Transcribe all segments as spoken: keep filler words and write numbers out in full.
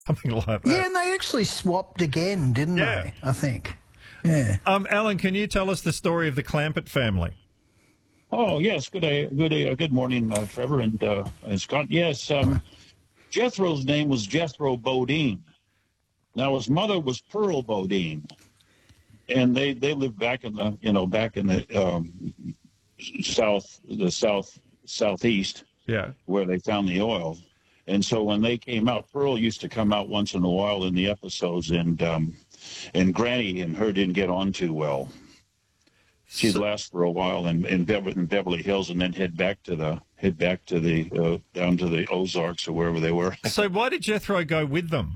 something like that. Yeah, and they actually swapped again, didn't Yeah. they? I think. Yeah. Um, Alan, can you tell us the story of the Clampett family? Oh, yes. Good day, good day, uh, good morning, uh, Trevor and, uh, and Scott. Yes, um, Jethro's name was Jethro Bodine. Now, his mother was Pearl Bodine, and they, they lived back in the, you know, back in the um, south, the south, southeast, Yeah. where they found the oil. And so when they came out, Pearl used to come out once in a while in the episodes, and um, and Granny and her didn't get on too well. She'd last for a while in, in, Beverly, in Beverly Hills, and then head back to the head back to the uh, down to the Ozarks or wherever they were. So why did Jethro go with them?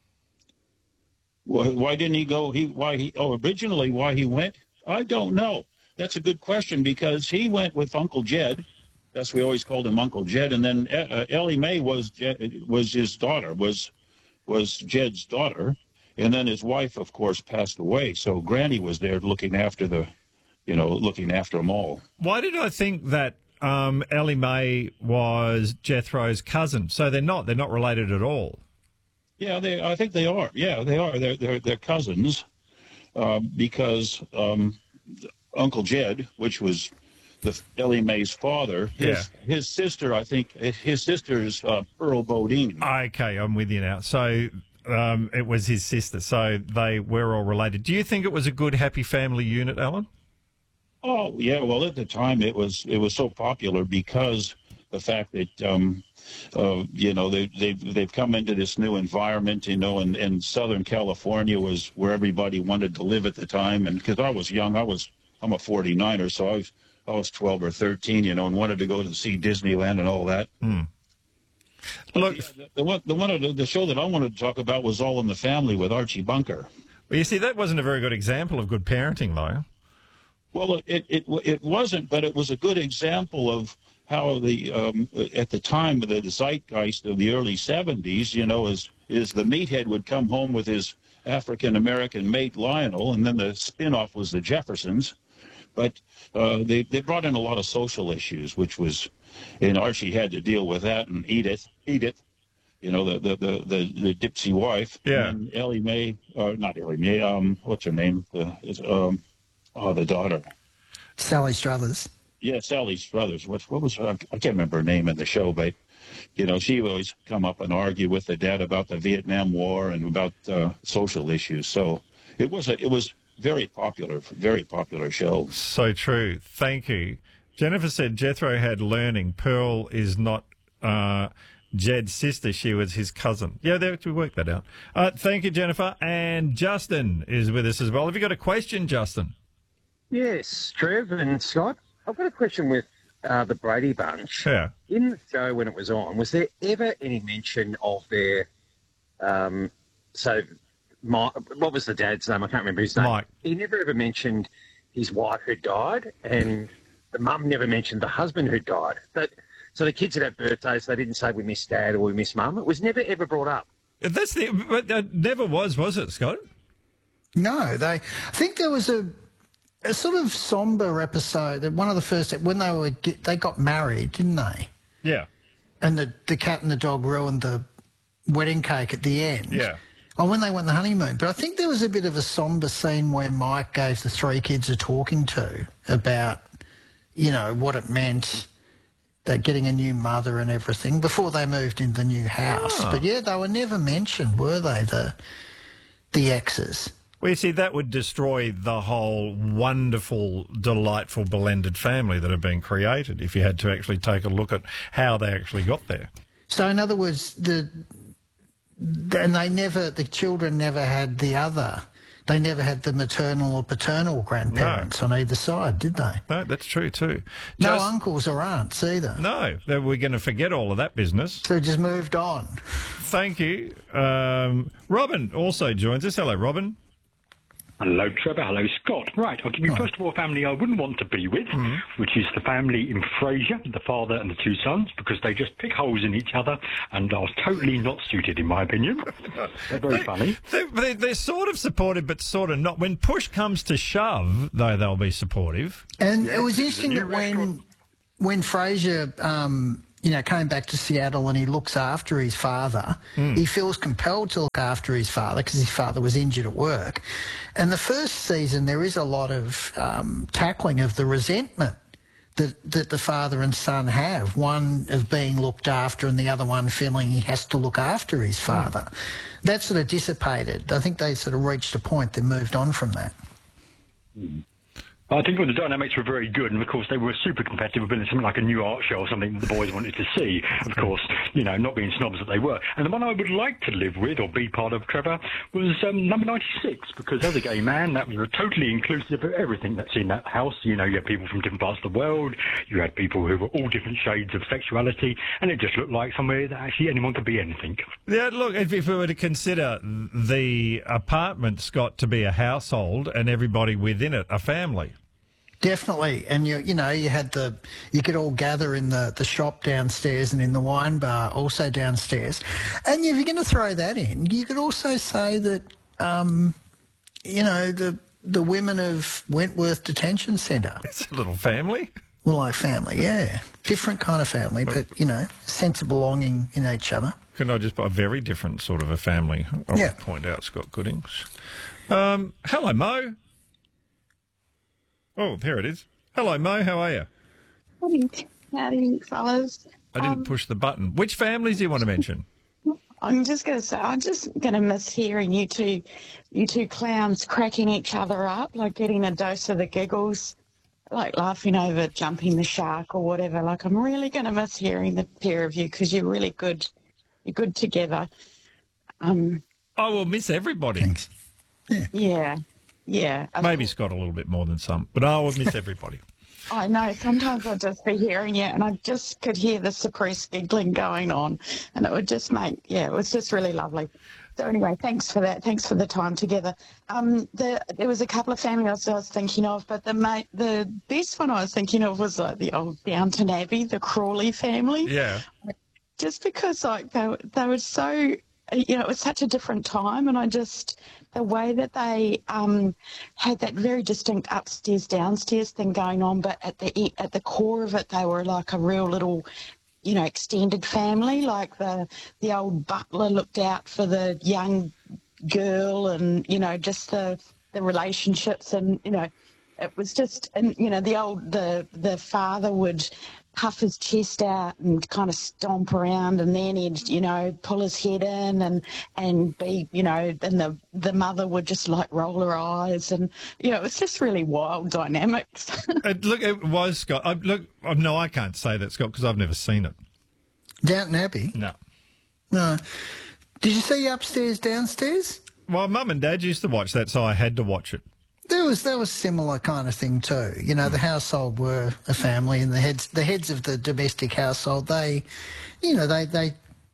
Why, why didn't he go? He why he? Oh, originally why he went? I don't know. That's a good question, because he went with Uncle Jed. That's we always called him Uncle Jed, and then uh, Ellie Mae was Jed, was his daughter, was was Jed's daughter, and then his wife, of course, passed away. So Granny was there looking after the, you know, looking after them all. Why did I think that um, Ellie Mae was Jethro's cousin? So they're not. They're not related at all. Yeah, they. I think they are. Yeah, they are. They're they're, they're cousins, uh, because um, Uncle Jed, which was the Ellie Mae's father, his Yeah. his sister, I think his sister is uh, Pearl Bodine. Okay, I'm with you now. So um, it was his sister. So they were all related. Do you think it was a good, happy family unit, Alan? Oh yeah, well at the time it was it was so popular because the fact that um, uh, you know they they've they've come into this new environment, you know, and, and Southern California was where everybody wanted to live at the time. And because I was young, I was I'm a forty-niner, so I was I was twelve or thirteen, you know, and wanted to go to see Disneyland and all that. Mm. But Look, the, the one the one of the, the show that I wanted to talk about was All in the Family with Archie Bunker. well, you see, that wasn't a very good example of good parenting, though. Well, it, it it wasn't, but it was a good example of how the um, at the time of the zeitgeist of the early seventies, you know, is is the meathead would come home with his African American mate Lionel, and then the spinoff was the Jeffersons. But uh, they they brought in a lot of social issues, which was, and Archie had to deal with that, and Edith, Edith, you know, the the the the, the Dipsy wife, Yeah. and Ellie Mae, or not Ellie Mae, um, what's her name? The is um. Oh, the daughter. Sally Struthers. Yeah, Sally Struthers. What, what was her? I can't remember her name in the show, but, you know, she would always come up and argue with the dad about the Vietnam War and about uh, social issues. So it was a, it was very popular, very popular show. So true. Thank you. Jennifer said Jethro had learning. Pearl is not uh, Jed's sister. She was his cousin. Yeah, they we worked that out. Uh, thank you, Jennifer. And Justin is with us as well. Have you got a question, Justin? Yes, Trev and Scott. I've got a question with uh, the Brady Bunch. Yeah. In the show when it was on, was there ever any mention of their, um, so, my, what was the dad's name? I can't remember his name. Mike. He never ever mentioned his wife who died, and the mum never mentioned the husband who died. But, so the kids would have birthdays, they didn't say we miss dad or we miss mum. It was never ever brought up. That's the, but that never was, was it, Scott? No, they. I think there was a, a sort of somber episode. One of the first when they were get, they got married, didn't they? Yeah. And the the cat and the dog ruined the wedding cake at the end. Yeah. Oh, when they went on the honeymoon. But I think there was a bit of a somber scene where Mike gave the three kids a talking to about, you know, what it meant. They're getting a new mother and everything before they moved into the new house. Oh. But yeah, they were never mentioned, were they? The the exes. Well, you see, that would destroy the whole wonderful, delightful, blended family that had been created if you had to actually take a look at how they actually got there. So in other words, the and they never the children never had the other. They never had the maternal or paternal grandparents No. on either side, did they? No, that's true too. No Just- uncles or aunts either. No, that we're going to forget all of that business. So just moved on. Thank you. Um, Robin also joins us. Hello, Robin. Hello, Trevor. Hello, Scott. Right, I'll give you first of all a family I wouldn't want to be with, which is the family in Frasier, the father and the two sons, because they just pick holes in each other and are totally not suited, in my opinion. They're very funny. They're, they're, they're sort of supportive, but sort of not. When push comes to shove, though, they'll be supportive. And it was interesting new that when restaurant. when Frasier, um, you know, coming back to Seattle and he looks after his father. Mm. He feels compelled to look after his father because his father was injured at work. And the first season, there is a lot of um, tackling of the resentment that, that the father and son have, one of being looked after and the other one feeling he has to look after his father. Mm. That sort of dissipated. I think they sort of reached a point, they moved on from that. Mm. I think well, the dynamics were very good, and of course they were super competitive, but something like a new art show or something that the boys wanted to see. Of course, you know, not being snobs that they were. And the one I would like to live with or be part of, Trevor, was um, number ninety-six, because as a gay man, that was totally inclusive of everything that's in that house. You know, you had people from different parts of the world, you had people who were all different shades of sexuality, and it just looked like somewhere that actually anyone could be anything. Yeah, look, if, if we were to consider the apartment, Scott, to be a household and everybody within it a family. Definitely, and you you know you had the you could all gather in the, the shop downstairs and in the wine bar also downstairs, and if you're going to throw that in, you could also say that um, you know the the women of Wentworth Detention Centre. It's a little family. Well, like family, yeah, different kind of family, but you know, sense of belonging in each other. Can I just a very different sort of a family? I'll Yeah. point out Scott Goodings. Um, hello, Mo. Oh, there it is. Hello, Mo. How are you? Howdy, howdy, fellas. I didn't Um, push the button. Which families do you want to mention? I'm just going to say, I'm just going to miss hearing you two, you two clowns cracking each other up, like getting a dose of the giggles, like laughing over jumping the shark or whatever. Like, I'm really going to miss hearing the pair of you because you're really good. You're good together. Um, I will miss everybody. Thanks. yeah, yeah. I Maybe Scott a little bit more than some, but I will miss everybody. I know, sometimes I'd just be hearing you and I just could hear the suppressed giggling going on and it would just make, yeah, it was just really lovely. So anyway, thanks for that. Thanks for the time together. Um, the, there was a couple of families I was thinking of, but the mate, the best one I was thinking of was like the old Downton Abbey, the Crawley family. Yeah. Just because like they, were- they were so, you know, it was such a different time and I just, the way that they um, had that very distinct upstairs, downstairs thing going on, but at the e- at the core of it, they were like a real little, you know, extended family. Like the the old butler looked out for the young girl, and you know, just the the relationships, and you know, it was just, and you know, the old the the father would puff his chest out and kind of stomp around, and then he'd, you know, pull his head in and and be, you know, and the the mother would just like roll her eyes, and you know, it was just really wild dynamics. It, look, it was Scott. I, look, I, no, I can't say that, Scott, because I've never seen it. Downton Abbey? No. No. Did you see upstairs, downstairs? Well, Mum and Dad used to watch that, so I had to watch it. There was there was similar kind of thing too. You know, the household were a family, and the heads the heads of the domestic household, they, you know, they they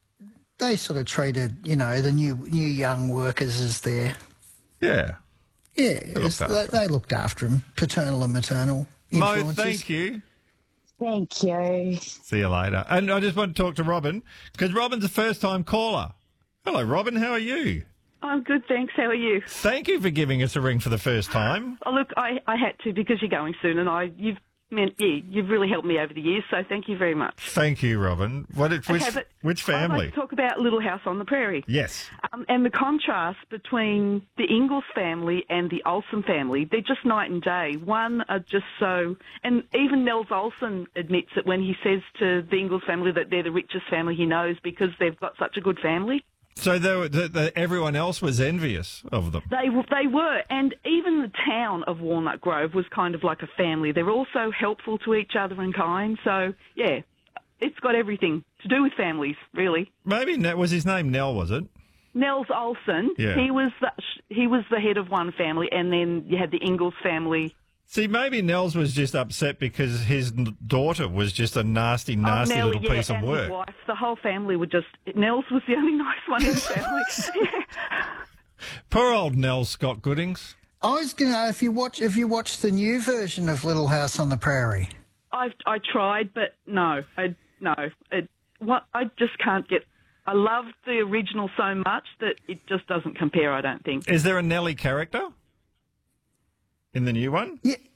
they sort of treated, you know, the new new young workers as their Yeah. yeah. looked as they, after they looked after them, paternal and maternal Mo, influences. thank you. Thank you. See you later. And I just want to talk to Robin, because Robin's a first-time caller. Hello, Robin. How are you? I'm good, thanks. How are you? Thank you for giving us a ring for the first time. Oh, look, I, I had to because you're going soon, and I you've meant yeah, you've really helped me over the years. So thank you very much. Thank you, Robin. What? Which, Okay, but which I'd family? like to talk about Little House on the Prairie. Yes. Um, and the contrast between the Ingalls family and the Olsen family, they're just night and day. One are just so, and even Nels Olsen admits it when he says to the Ingalls family that they're the richest family he knows because they've got such a good family. So they were, the, the, everyone else was envious of them. They w- they were, and even the town of Walnut Grove was kind of like a family. They're also helpful to each other and kind. So, yeah, it's got everything to do with families, really. Maybe Ne- was his name Nell, was it? Nels Olsen, Yeah. he was the, he was the head of one family, and then you had the Ingalls family. See, maybe Nels was just upset because his n- daughter was just a nasty, nasty oh, Nell, little yeah, piece of and work. His wife, the whole family were just, Nels was the only nice one in the family. Yeah. Poor old Nell, Scott Goodings. I was going to know if you watch if you watch the new version of Little House on the Prairie. I I tried, but no, I no, it, what I just can't get. I loved the original so much that it just doesn't compare. I don't think. Is there a Nelly character in the new one? Yeah,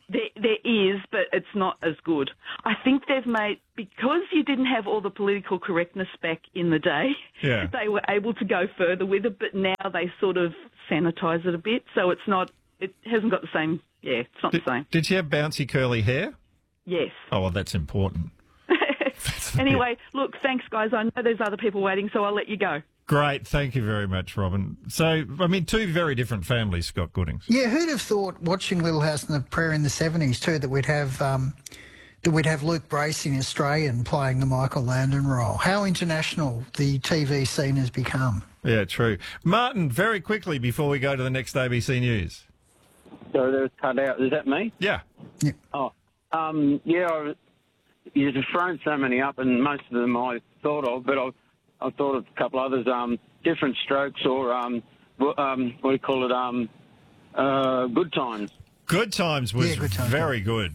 There, there is, but it's not as good. I think they've made, because you didn't have all the political correctness back in the day, Yeah. they were able to go further with it, but now they sort of sanitise it a bit, so it's not, it hasn't got the same, yeah, it's not Did, the same. did she have bouncy curly hair? Yes. Oh, well, that's important. That's a Anyway, look, thanks, guys. I know there's other people waiting, so I'll let you go. Great. Thank you very much, Robin. So, I mean, two very different families, Scott Goodings. Yeah, who'd have thought watching Little House on the Prairie in the seventies too that we'd have um, that we'd have Luke Bracey, Australian, playing the Michael Landon role. How international the T V scene has become. Yeah, true. Martin, very quickly before we go to the next A B C News. So there's cut out. Is that me? Yeah. Yeah. Oh, um, yeah. I, you've thrown so many up, and most of them I thought of, but I I thought of a couple others. Um, different strokes, or um, w- um, what do you call it? Um, uh, good times. Good Times was Yeah, Good Times. very good.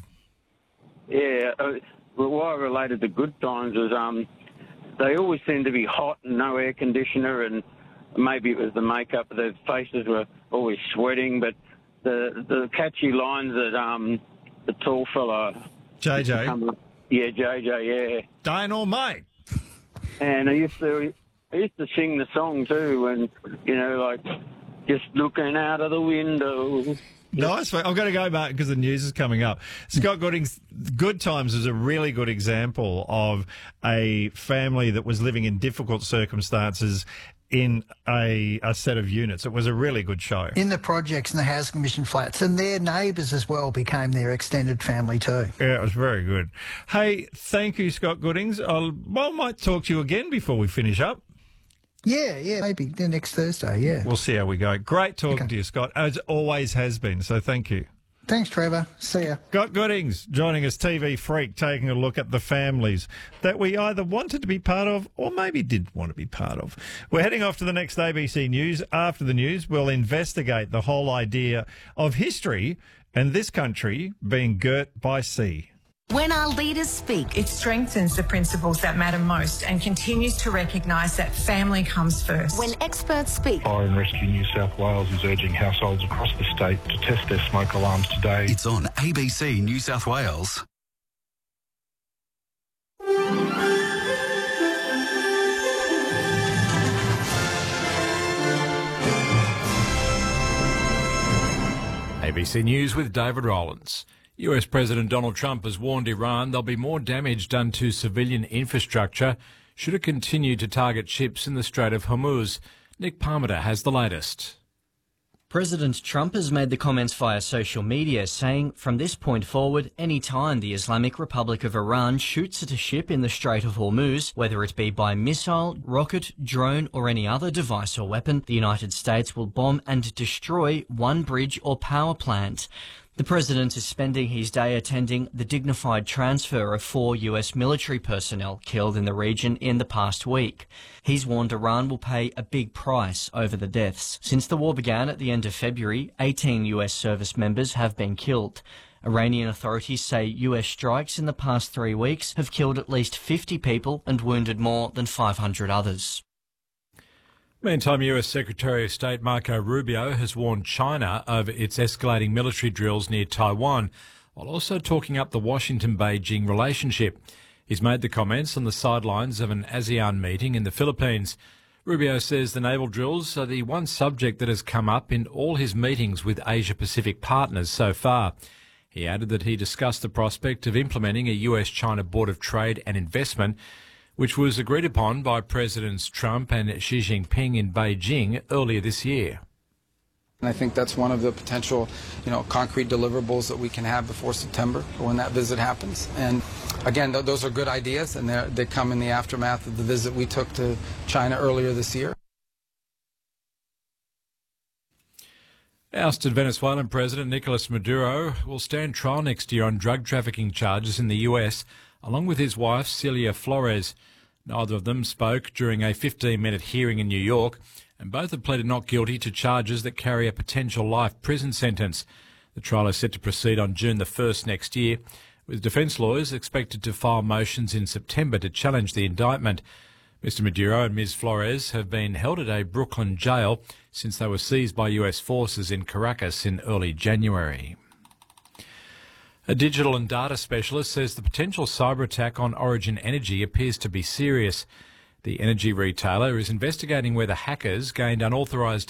Yeah. Uh, well, why I related to good times is um, they always seem to be hot and no air conditioner, and maybe it was the makeup. Their faces were always sweating, but the the catchy lines that um, the tall fella. J J. Yeah, J J. Yeah. Dying all mate. And I used to, I used to sing the song too, and you know, like just looking out of the window. Nice. I've got to go, Martin, because the news is coming up. Scott Goodings, Good Times is a really good example of a family that was living in difficult circumstances in a, a set of units. It was a really good show. In the projects and the housing commission flats, and their neighbours as well became their extended family too. Yeah, it was very good. Hey, thank you, Scott Goodings. I'll, well, I might talk to you again before we finish up. Yeah, yeah, maybe the next Thursday, yeah. We'll see how we go. Great talking Okay. to you, Scott, as always has been, so thank you. Thanks, Trevor. See ya. Scott Goodings joining us, T V Freak, taking a look at the families that we either wanted to be part of or maybe didn't want to be part of. We're heading off to the next A B C News. After the news, we'll investigate the whole idea of history and this country being girt by sea. When our leaders speak, It strengthens the principles that matter most and continues to recognise that family comes first. when experts speak, Fire and Rescue New South Wales is urging households across the state to test their smoke alarms today. It's on A B C New South Wales. A B C News with David Rowlands. U S President Donald Trump has warned Iran there'll be more damage done to civilian infrastructure should it continue to target ships in the Strait of Hormuz. Nick Parmenter has the latest. President Trump has made the comments via social media, saying from this point forward, any time the Islamic Republic of Iran shoots at a ship in the Strait of Hormuz, whether it be by missile, rocket, drone or any other device or weapon, the United States will bomb and destroy one bridge or power plant. The president is spending his day attending the dignified transfer of four U S military personnel killed in the region in the past week. He's warned Iran will pay a big price over the deaths. Since the war began at the end of February, eighteen U S service members have been killed. Iranian authorities say U S strikes in the past three weeks have killed at least fifty people and wounded more than five hundred others. Meantime, U S Secretary of State Marco Rubio has warned China over its escalating military drills near Taiwan, while also talking up the Washington-Beijing relationship. He's made the comments on the sidelines of an ASEAN meeting in the Philippines. Rubio says the naval drills are the one subject that has come up in all his meetings with Asia-Pacific partners so far. He added that he discussed the prospect of implementing a U S China Board of Trade and Investment, which was agreed upon by Presidents Trump and Xi Jinping in Beijing earlier this year. And I think that's one of the potential, you know, concrete deliverables that we can have before September when that visit happens. And again, th- those are good ideas, and they come in the aftermath of the visit we took to China earlier this year. Ousted Venezuelan President Nicolas Maduro will stand trial next year on drug trafficking charges in the U S, along with his wife Celia Flores. Neither of them spoke during a fifteen-minute hearing in New York, and both have pleaded not guilty to charges that carry a potential life prison sentence. The trial is set to proceed on June the first next year, with defence lawyers expected to file motions in September to challenge the indictment. Mister Maduro and Miz Flores have been held at a Brooklyn jail since they were seized by U S forces in Caracas in early January. A digital and data specialist says the potential cyber attack on Origin Energy appears to be serious. The energy retailer is investigating whether hackers gained unauthorised